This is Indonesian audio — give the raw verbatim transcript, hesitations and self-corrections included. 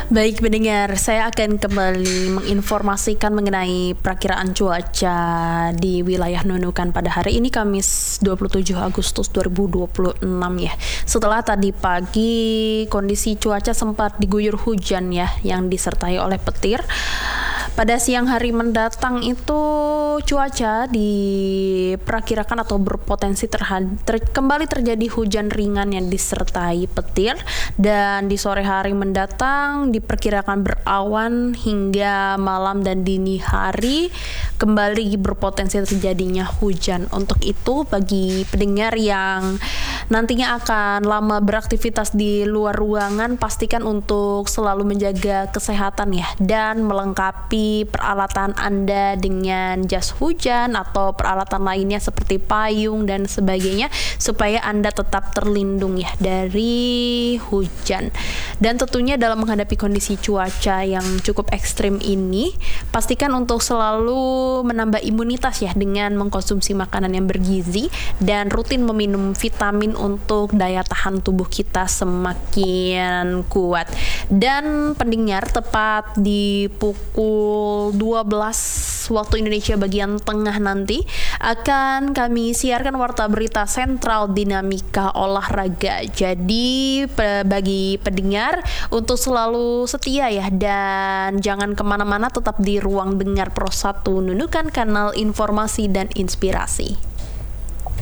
Baik pendengar, saya akan kembali menginformasikan mengenai perakiraan cuaca di wilayah Nunukan pada hari ini Kamis dua puluh tujuh Agustus dua ribu dua puluh enam ya. Setelah tadi pagi kondisi cuaca sempat diguyur hujan ya yang disertai oleh petir. Pada siang hari mendatang itu cuaca diperkirakan atau berpotensi terhad- ter- kembali terjadi hujan ringan yang disertai petir, dan di sore hari mendatang diperkirakan berawan hingga malam dan dini hari kembali berpotensi terjadinya hujan. Untuk itu bagi pendengar yang nantinya akan lama beraktivitas di luar ruangan, pastikan untuk selalu menjaga kesehatan ya, dan melengkapi peralatan Anda dengan jas hujan atau peralatan lainnya seperti payung dan sebagainya supaya Anda tetap terlindung ya dari hujan. Dan tentunya dalam menghadapi kondisi cuaca yang cukup ekstrim ini, pastikan untuk selalu menambah imunitas ya dengan mengkonsumsi makanan yang bergizi dan rutin meminum vitamin untuk daya tahan tubuh kita semakin kuat. Dan pendengar, tepat di pukul dua belas waktu Indonesia bagian tengah nanti akan kami siarkan warta berita sentral dinamika olahraga. Jadi bagi pendengar untuk selalu setia ya, dan jangan kemana-mana, tetap di ruang dengar Pro satu Nunukan, kanal informasi dan inspirasi.